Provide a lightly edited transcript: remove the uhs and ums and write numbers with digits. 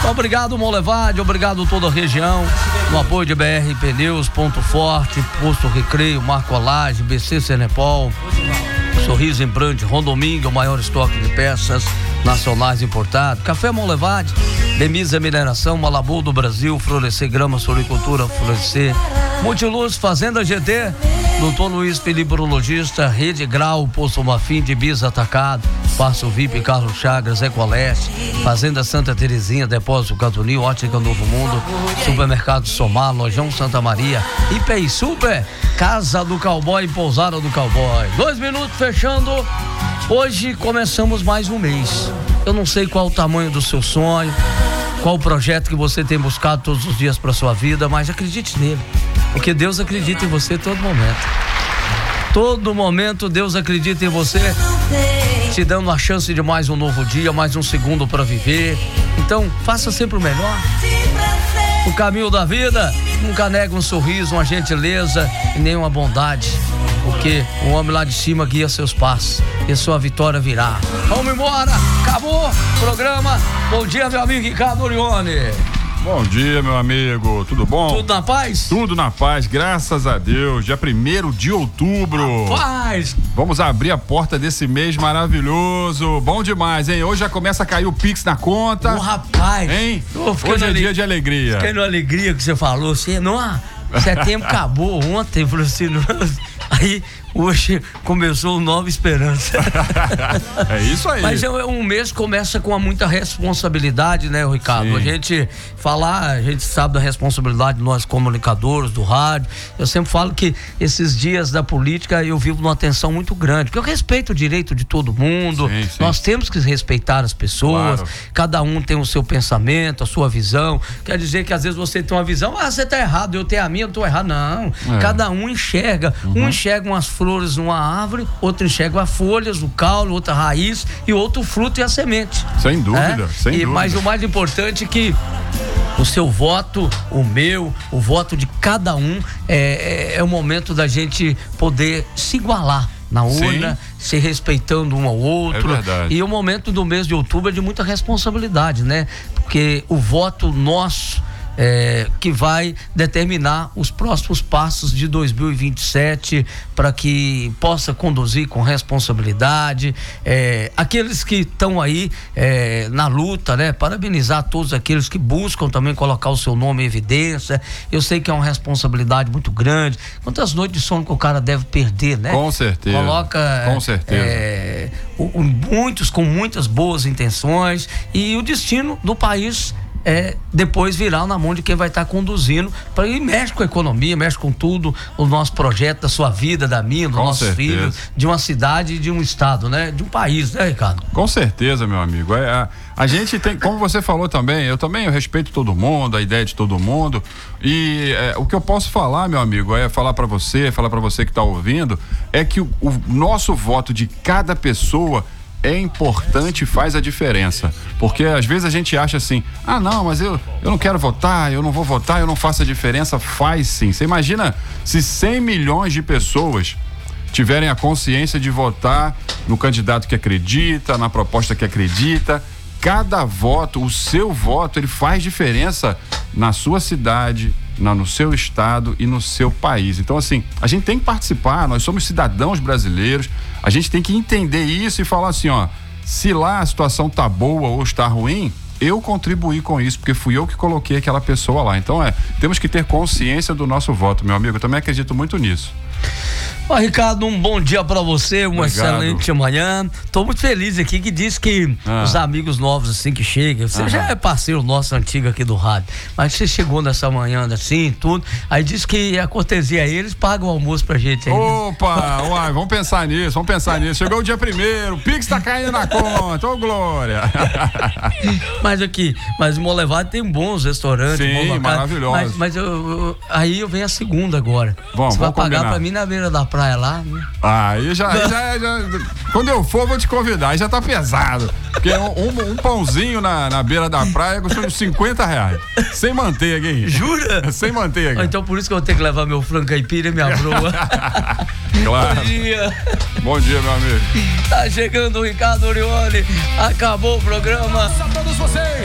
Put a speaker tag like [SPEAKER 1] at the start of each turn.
[SPEAKER 1] Obrigado, Molevade, obrigado toda a região, no apoio de BR Pneus, Ponto Forte, Posto Recreio, Marcolagem, BC Senepol, Sorriso em Brande, Rondomingo, o maior estoque de peças nacionais importadas, Café Molevade, Demisa Mineração, Malabu do Brasil, Florescer Grama, Floricultura, Florescer, Multiluz, Fazenda GT, Doutor Luiz Felipe, urologista, Rede Grau, Poço Mafim, de Bis Atacado, Passo VIP, Carlos Chagras, Ecoleste, Fazenda Santa Terezinha, Depósito Catunil, Ótica Novo Mundo, Supermercado Somar, Lojão Santa Maria, IPI Super, Casa do Cowboy e Pousada do Cowboy. 2 minutos fechando. Hoje começamos mais um mês. Eu não sei qual o tamanho do seu sonho, qual o projeto que você tem buscado todos os dias para sua vida, mas acredite nele, porque Deus acredita em você todo momento. Todo momento Deus acredita em você, te dando a chance de mais um novo dia, mais um segundo para viver. Então, faça sempre o melhor. O caminho da vida nunca nega um sorriso, uma gentileza e nem uma bondade, porque o homem lá de cima guia seus passos e a sua vitória virá. Vamos embora, acabou o programa. Bom dia, meu amigo Ricardo Orione.
[SPEAKER 2] Bom dia, meu amigo, tudo bom?
[SPEAKER 1] Tudo na paz?
[SPEAKER 2] Tudo na paz, graças a Deus. Dia 1º de outubro.
[SPEAKER 1] Paz!
[SPEAKER 2] Vamos abrir a porta desse mês maravilhoso. Bom demais, hein? Hoje já começa a cair o Pix na conta.
[SPEAKER 1] Rapaz!
[SPEAKER 2] Hein? Hoje é dia de alegria.
[SPEAKER 1] Fiquei na alegria que você falou, assim, não, setembro acabou ontem, falou assim, aí hoje começou Nova Esperança.
[SPEAKER 2] É isso aí.
[SPEAKER 1] Mas um mês começa com muita responsabilidade, né, Ricardo? Sim. A gente sabe da responsabilidade de nós comunicadores, do rádio. Eu sempre falo que esses dias da política eu vivo numa tensão muito grande, porque eu respeito o direito de todo mundo. Sim, sim. Nós temos que respeitar as pessoas, claro. Cada um tem o seu pensamento, a sua visão. Quer dizer que às vezes você tem uma visão, você tá errado, eu tenho a minha, eu tô errado. Não, cada um enxerga. Um enxerga umas flores numa árvore, outro enxerga as folhas, o caule, outra raiz e outro fruto e a semente.
[SPEAKER 2] Sem dúvida, sem dúvida.
[SPEAKER 1] Mas o mais importante é que o seu voto, o meu, o voto de cada um é o momento da gente poder se igualar na urna, se respeitando um ao outro.
[SPEAKER 2] É verdade.
[SPEAKER 1] E o momento do mês de outubro é de muita responsabilidade, né? Porque o voto nosso que vai determinar os próximos passos de 2027 para que possa conduzir com responsabilidade aqueles que estão aí na luta, né? Parabenizar todos aqueles que buscam também colocar o seu nome em evidência. Eu sei que é uma responsabilidade muito grande. Quantas noites de sono que o cara deve perder, né?
[SPEAKER 2] Com certeza.
[SPEAKER 1] Com certeza. Muitos com muitas boas intenções, e o destino do país depois virar na mão de quem vai estar conduzindo, e mexe com a economia, mexe com tudo, o nosso projeto, da sua vida, da minha, dos nossos filhos, de uma cidade e de um estado, né? De um país, né, Ricardo?
[SPEAKER 2] Com certeza, meu amigo. A gente tem, como você falou também, eu respeito todo mundo, a ideia de todo mundo, e o que eu posso falar, meu amigo, falar para você que está ouvindo, é que o nosso voto de cada pessoa é importante e faz a diferença, porque às vezes a gente acha assim, não, mas eu não quero votar, eu não vou votar, eu não faço a diferença. Faz sim. Você imagina se 100 milhões de pessoas tiverem a consciência de votar no candidato que acredita, na proposta que acredita. Cada voto, o seu voto, ele faz diferença na sua cidade, no seu estado e no seu país. Então, assim, a gente tem que participar, nós somos cidadãos brasileiros, a gente tem que entender isso e falar assim, se lá a situação tá boa ou está ruim, eu contribuí com isso, porque fui eu que coloquei aquela pessoa lá. Então, temos que ter consciência do nosso voto, meu amigo. Eu também acredito muito nisso.
[SPEAKER 1] Ricardo, um bom dia pra você, uma excelente manhã. Tô muito feliz aqui, que diz que os amigos novos assim que chegam, você já é parceiro nosso antigo aqui do rádio, mas você chegou nessa manhã assim, tudo, aí diz que a cortesia aí, eles pagam o almoço pra gente aí.
[SPEAKER 2] Opa, vamos pensar nisso. Chegou o dia 1º, o Pix tá caindo na conta, glória.
[SPEAKER 1] Mas o Molevade tem bons restaurantes.
[SPEAKER 2] Sim, maravilhosos.
[SPEAKER 1] Mas aí eu venho a segunda agora. Você vai pagar pra mim na beira da praia lá, né?
[SPEAKER 2] Aí já quando eu for, vou te convidar. Aí já tá pesado. Porque um pãozinho na beira da praia custa uns R$50. Sem manteiga, hein?
[SPEAKER 1] Jura?
[SPEAKER 2] Sem manteiga.
[SPEAKER 1] Então por isso que eu vou ter que levar meu frango caipira e minha broa.
[SPEAKER 2] Claro.
[SPEAKER 1] Bom dia.
[SPEAKER 2] Bom dia, meu amigo.
[SPEAKER 1] Tá chegando o Ricardo Orione. Acabou o programa.
[SPEAKER 3] A todos vocês.